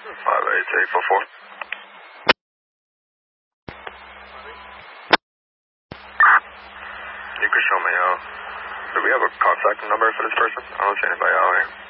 58844. You could show me, do we have a contact number for this person? I don't see anybody out here.